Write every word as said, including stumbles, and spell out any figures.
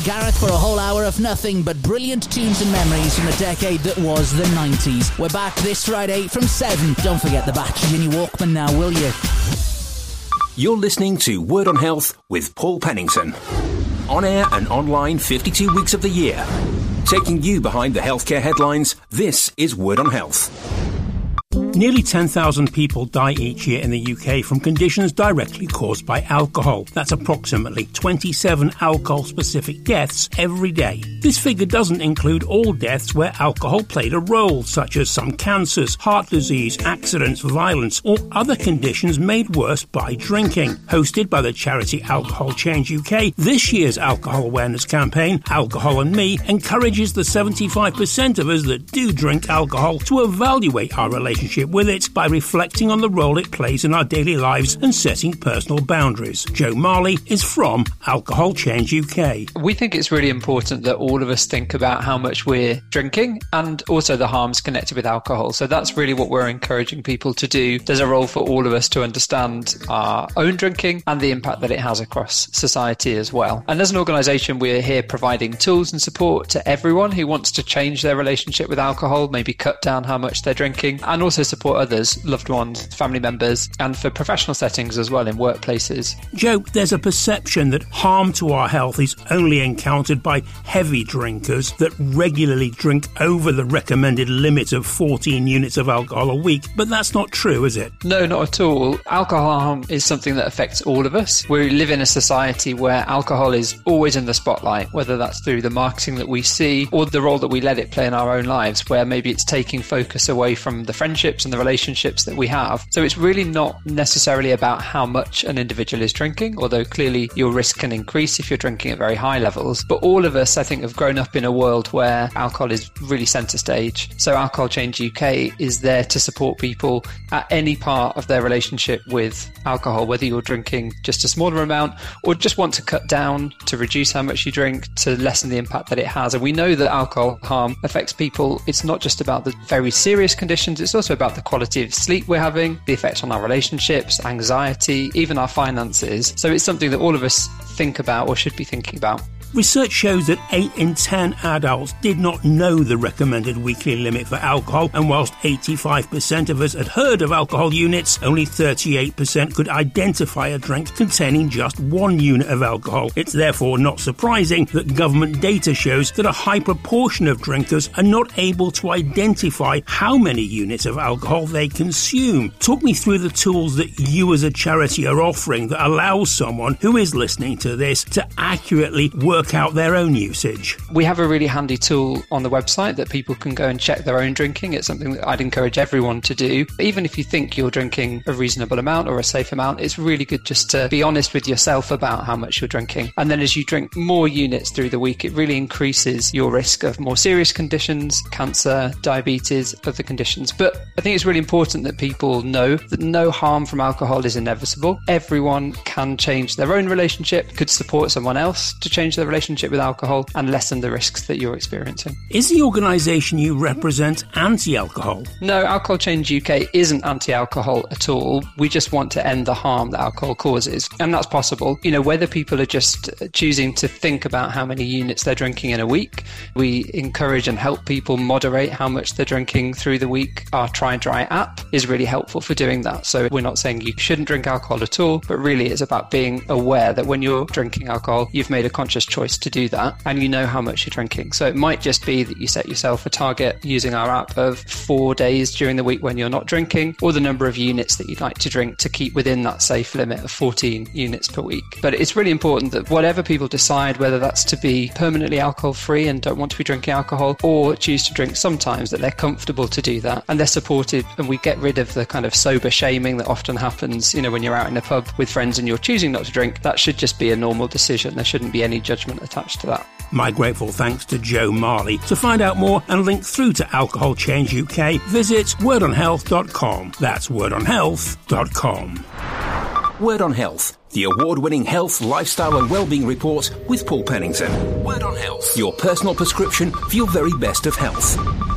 Gareth for a whole hour of nothing but brilliant tunes and memories from the decade that was the nineties. We're back this Friday from seven. Don't forget the batteries in your Walkman now, will you? You're listening to Word on Health with Paul Pennington. On air and online fifty-two weeks of the year. Taking you behind the healthcare headlines, this is Word on Health. Nearly ten thousand people die each year in the U K from conditions directly caused by alcohol. That's approximately twenty-seven alcohol-specific deaths every day. This figure doesn't include all deaths where alcohol played a role, such as some cancers, heart disease, accidents, violence, or other conditions made worse by drinking. Hosted by the charity Alcohol Change U K, this year's alcohol awareness campaign, Alcohol and Me, encourages the seventy-five percent of us that do drink alcohol to evaluate our relationship with it by reflecting on the role it plays in our daily lives and setting personal boundaries. Joe Marley is from Alcohol Change U K. We think it's really important that all of us think about how much we're drinking and also the harms connected with alcohol. So that's really what we're encouraging people to do. There's a role for all of us to understand our own drinking and the impact that it has across society as well. And as an organisation, we're here providing tools and support to everyone who wants to change their relationship with alcohol, maybe cut down how much they're drinking, and also support others, loved ones, family members, and for professional settings as well in workplaces. Joe, there's a perception that harm to our health is only encountered by heavy drinkers that regularly drink over the recommended limit of fourteen units of alcohol a week, but that's not true, is it? No, not at all. Alcohol harm is something that affects all of us. We live in a society where alcohol is always in the spotlight, whether that's through the marketing that we see or the role that we let it play in our own lives, where maybe it's taking focus away from the friendships and the relationships that we have. So it's really not necessarily about how much an individual is drinking, although clearly your risk can increase if you're drinking at very high levels. But all of us, I think, have grown up in a world where alcohol is really centre stage. So Alcohol Change U K is there to support people at any part of their relationship with alcohol, whether you're drinking just a smaller amount or just want to cut down, to reduce how much you drink, to lessen the impact that it has. And we know that alcohol harm affects people. It's not just about the very serious conditions, it's also about the quality of sleep we're having, the effect on our relationships, anxiety, even our finances. So it's something that all of us think about or should be thinking about. Research shows that eight in ten adults did not know the recommended weekly limit for alcohol, and whilst eighty-five percent of us had heard of alcohol units, only thirty-eight percent could identify a drink containing just one unit of alcohol. It's therefore not surprising that government data shows that a high proportion of drinkers are not able to identify how many units of alcohol they consume. Talk me through the tools that you as a charity are offering that allows someone who is listening to this to accurately work out their own usage. We have a really handy tool on the website that people can go and check their own drinking. It's something that I'd encourage everyone to do. Even if you think you're drinking a reasonable amount or a safe amount, it's really good just to be honest with yourself about how much you're drinking. And then as you drink more units through the week, it really increases your risk of more serious conditions, cancer, diabetes, other conditions. But I think it's really important that people know that no harm from alcohol is inevitable. Everyone can change their own relationship, could support someone else to change their relationship with alcohol and lessen the risks that you're experiencing. Is the organisation you represent anti-alcohol? No, Alcohol Change U K isn't anti-alcohol at all. We just want to end the harm that alcohol causes. And that's possible. You know, whether people are just choosing to think about how many units they're drinking in a week, we encourage and help people moderate how much they're drinking through the week. Our Try Dry app is really helpful for doing that. So we're not saying you shouldn't drink alcohol at all, but really it's about being aware that when you're drinking alcohol, you've made a conscious choice to do that and you know how much you're drinking. So it might just be that you set yourself a target using our app of four days during the week when you're not drinking, or the number of units that you'd like to drink to keep within that safe limit of fourteen units per week. But it's really important that whatever people decide, whether that's to be permanently alcohol free and don't want to be drinking alcohol, or choose to drink sometimes, that they're comfortable to do that and they're supported, and we get rid of the kind of sober shaming that often happens, you know, when you're out in a pub with friends and you're choosing not to drink. That should just be a normal decision. There shouldn't be any judgment attached to that. My grateful thanks to Joe Marley. To find out more and link through to Alcohol Change U K, visit word on health dot com. That's word on health dot com. Word on Health, the award-winning health, lifestyle and wellbeing report with Paul Pennington. Word on Health, your personal prescription for your very best of health.